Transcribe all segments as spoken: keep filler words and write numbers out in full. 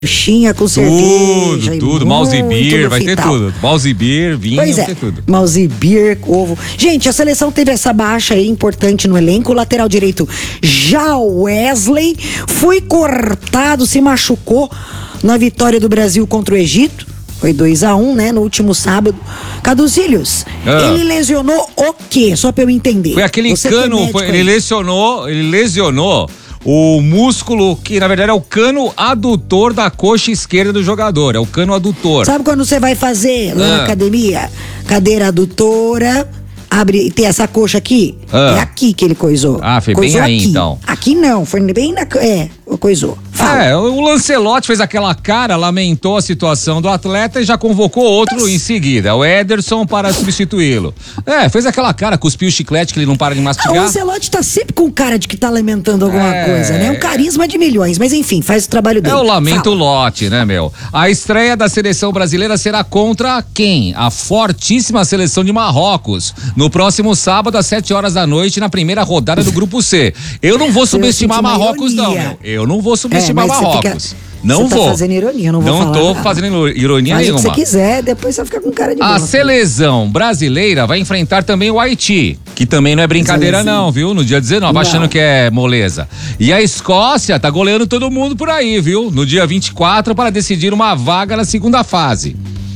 Coxinha com cerveja. Tudo, tudo. Mouse e beer, vai ter tudo. Mouse e beer, vinho, pois vai é, ter tudo. Mouse e beer, ovo. Gente, a seleção teve essa baixa aí importante no elenco. O lateral direito, já Wesley, foi cortado, se machucou na vitória do Brasil contra o Egito. Foi dois a um, né, no último sábado. Caduzílios, ah. ele lesionou o quê? Só pra eu entender. Foi aquele Você cano, foi, ele lesionou, ele lesionou o músculo que, na verdade, é o cano adutor da coxa esquerda do jogador. É o cano adutor. Sabe quando você vai fazer lá ah. na academia? Cadeira adutora, abre, tem essa coxa aqui. Ah. É aqui que ele coisou. Ah, foi coisou bem aí, aqui. então. Aqui não, foi bem na... É, coisou. Fala. É, o Lancelotti fez aquela cara, lamentou a situação do atleta e já convocou outro Nossa. em seguida, o Ederson, para substituí-lo. É, fez aquela cara, cuspiu o chiclete que ele não para de mastigar. Ah, o Lancelotti tá sempre com cara de que tá lamentando alguma é... coisa, né? Um carisma de milhões, mas enfim, faz o trabalho dele. É o lamento lote, né, meu? A estreia da seleção brasileira será contra quem? A fortíssima seleção de Marrocos, no próximo sábado às sete horas da noite, na primeira rodada do Grupo C. Eu não vou subestimar Marrocos, não, meu. Eu não vou subestimar é, Marrocos. Fica, você não tá vou. fazendo ironia, não vou Não falar tô nada. fazendo ironia Faz nenhuma. Se você quiser, depois você fica com cara de A boa, seleção brasileira vai enfrentar também o Haiti, que também não é brincadeira não, viu? No dia dezenove, não. achando que é moleza. E a Escócia tá goleando todo mundo por aí, viu? No dia vinte e quatro, para decidir uma vaga na segunda fase.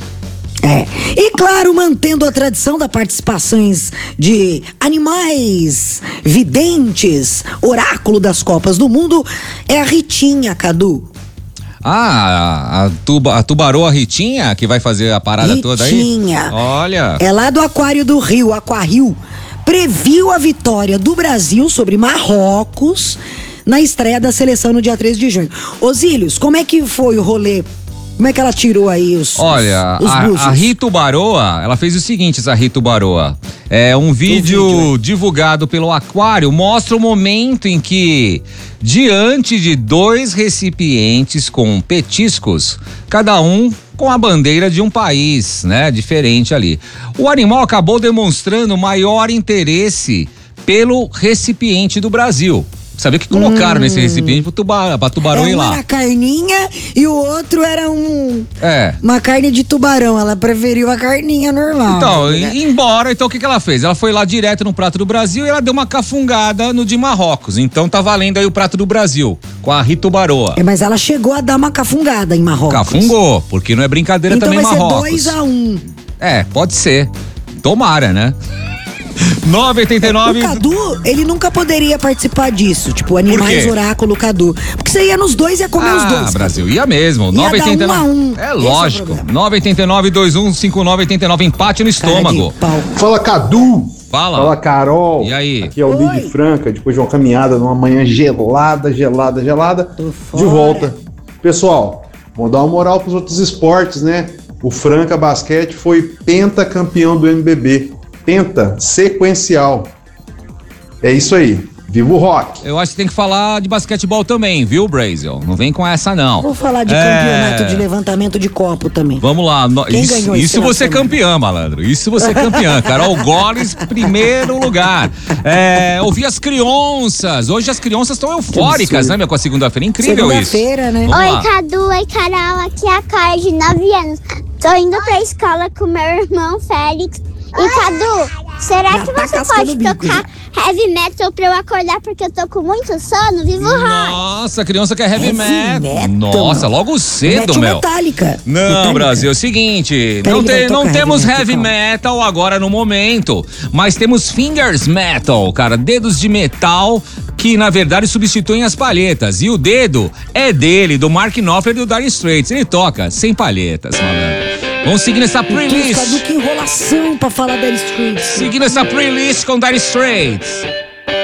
É. E claro, mantendo a tradição da participações de animais videntes, oráculo das Copas do Mundo, é a Ritinha, Cadu. Ah, a, tuba, a tubaroa Ritinha, que vai fazer a parada Ritinha. toda aí? Ritinha. Olha. É lá do Aquário do Rio, Aquarrio. Previu a vitória do Brasil sobre Marrocos na estreia da seleção no dia treze de junho. Osílios, como é que foi o rolê? Como é que ela tirou aí os Olha, os, os a, a Rito Baroa, ela fez o seguinte, essa Rito Baroa. É um vídeo, um vídeo divulgado pelo Aquário, mostra o momento em que, diante de dois recipientes com petiscos, cada um com a bandeira de um país, né, diferente ali. O animal acabou demonstrando maior interesse pelo recipiente do Brasil. Sabia que colocaram hum. nesse recipiente pro tubarão, pra tubarão é, ir lá. Um era carninha e o outro era um... É. Uma carne de tubarão. Ela preferiu a carninha normal. Então, né? embora, então o que que ela fez? Ela foi lá direto no prato do Brasil e ela deu uma cafungada no de Marrocos. Então tá valendo aí o prato do Brasil, com a Rito Baroa. É, mas ela chegou a dar uma cafungada em Marrocos. Cafungou, porque não é brincadeira então também Marrocos. Então vai ser dois a um. É, pode ser. Tomara, né? nove oito nove. O Cadu, ele nunca poderia participar disso. Tipo, Animais Oráculo Cadu. Porque você ia nos dois e ia comer ah, os dois. Ah, Brasil, ia mesmo. Ia nove oito nove. dar um a um. É lógico. É nove oito nove, dois um cinco nove oito nove. Empate no estômago. Fala, Cadu. Fala. Fala, Carol. E aí? Aqui é o Lid Franca, depois de uma caminhada numa manhã gelada, gelada, gelada. De volta. Pessoal, vou dar uma moral pros outros esportes, né? O Franca Basquete foi pentacampeão do N B B. Penta sequencial. É isso aí. Viva o rock. Eu acho que tem que falar de basquetebol também, viu, Brasil? Não vem com essa, não. Vou falar de é... campeonato de levantamento de copo também. Vamos lá. No... Quem isso ganhou isso você é campeã, malandro. Isso você é campeã. Carol Goles, primeiro lugar. É, ouvi as crianças. Hoje as crianças estão eufóricas, né, meu? Com a segunda-feira. Incrível isso. Segunda-feira, né? Oi, lá. Cadu. Oi, Carol. Aqui é a Cara, de nove anos. Tô indo pra escola com meu irmão Félix. E, Cadu, será Já que tá você pode tocar heavy metal pra eu acordar porque eu tô com muito sono? Vivo rock. Nossa, a criança quer heavy, heavy metal. metal. Nossa, logo cedo, Mete meu. Metallica. Não, Metallica. Brasil, é o seguinte, não, te, não temos heavy metal, heavy metal agora no momento, mas temos fingers metal, cara, dedos de metal que na verdade substituem as palhetas. E o dedo é dele, do Mark Knopfler e do Dire Straits. Ele toca sem palhetas, malandro. Vamos seguir nessa playlist. Que enrolação pra falar Dire Straits. Seguindo essa playlist com Dire Straits.